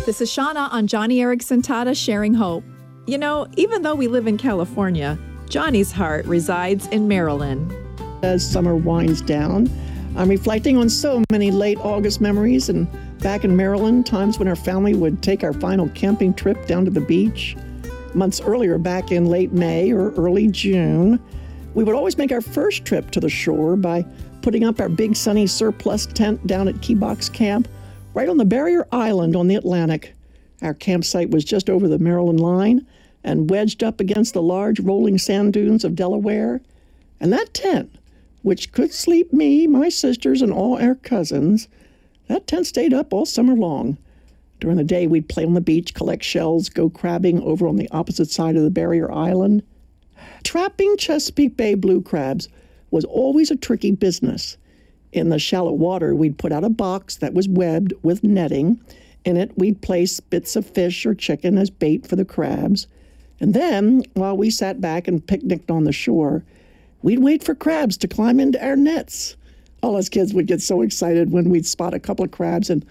This is Shauna on Johnny Erickson Tata Sharing Hope. You know, even though we live in California, Johnny's heart resides in Maryland. As summer winds down, I'm reflecting on so many late August memories, and back in Maryland, times when our family would take our final camping trip down to the beach. Months earlier, back in late May or early June, we would always make our first trip to the shore by putting up our big sunny surplus tent down at Key Box Camp, right on the barrier island on the Atlantic. Our campsite was just over the Maryland line and wedged up against the large rolling sand dunes of Delaware. And that tent, which could sleep me, my sisters, and all our cousins, that tent stayed up all summer long. During the day, we'd play on the beach, collect shells, go crabbing over on the opposite side of the barrier island. Trapping Chesapeake Bay blue crabs was always a tricky business. In the shallow water, we'd put out a box that was webbed with netting. In it, we'd place bits of fish or chicken as bait for the crabs. And then, while we sat back and picnicked on the shore, we'd wait for crabs to climb into our nets. All us kids would get so excited when we'd spot a couple of crabs, and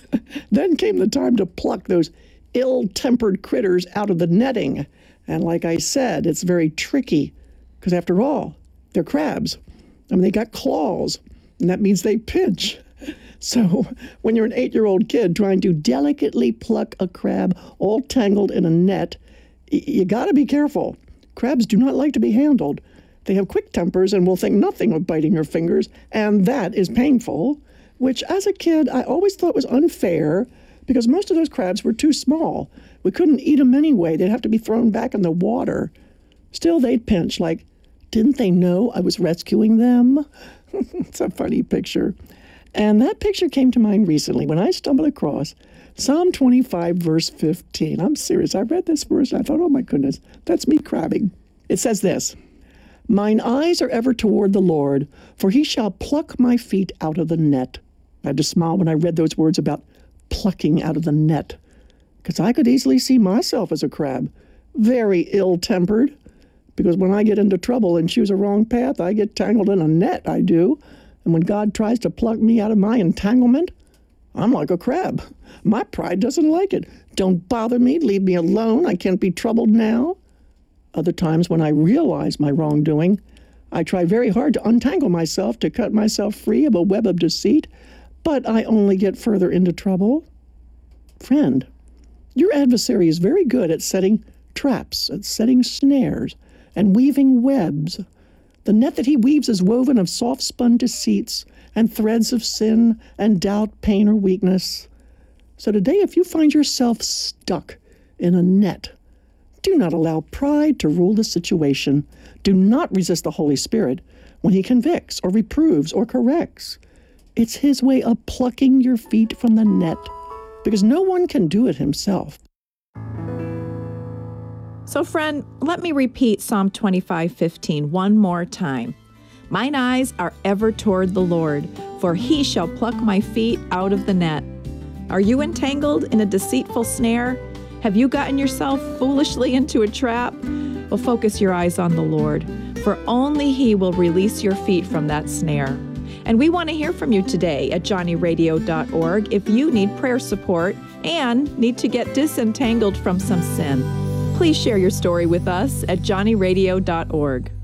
then came the time to pluck those ill-tempered critters out of the netting. And like I said, it's very tricky, because after all, they're crabs. I mean, they got claws, and that means they pinch. So when you're an 8-year-old kid trying to delicately pluck a crab all tangled in a net, you got to be careful. Crabs do not like to be handled. They have quick tempers and will think nothing of biting your fingers, and that is painful, which as a kid I always thought was unfair because most of those crabs were too small. We couldn't eat them anyway. They'd have to be thrown back in the water. Still, they'd pinch like, didn't they know I was rescuing them? It's a funny picture. And that picture came to mind recently when I stumbled across Psalm 25, verse 15. I'm serious. I read this verse and I thought, oh my goodness, that's me crabbing. It says this, "Mine eyes are ever toward the Lord, for he shall pluck my feet out of the net." I had to smile when I read those words about plucking out of the net, because I could easily see myself as a crab, very ill-tempered, because when I get into trouble and choose a wrong path, I get tangled in a net, I do. And when God tries to pluck me out of my entanglement, I'm like a crab. My pride doesn't like it. Don't bother me, leave me alone, I can't be troubled now. Other times when I realize my wrongdoing, I try very hard to untangle myself, to cut myself free of a web of deceit, but I only get further into trouble. Friend, your adversary is very good at setting traps, at setting snares, and weaving webs. The net that he weaves is woven of soft-spun deceits and threads of sin and doubt, pain, or weakness. So today, if you find yourself stuck in a net, do not allow pride to rule the situation. Do not resist the Holy Spirit when he convicts or reproves or corrects. It's his way of plucking your feet from the net, because no one can do it himself. So friend, let me repeat Psalm 25:15 one more time. "Mine eyes are ever toward the Lord, for he shall pluck my feet out of the net." Are you entangled in a deceitful snare? Have you gotten yourself foolishly into a trap? Well, focus your eyes on the Lord, for only he will release your feet from that snare. And we want to hear from you today at johnnyradio.org if you need prayer support and need to get disentangled from some sin. Please share your story with us at johnnyradio.org.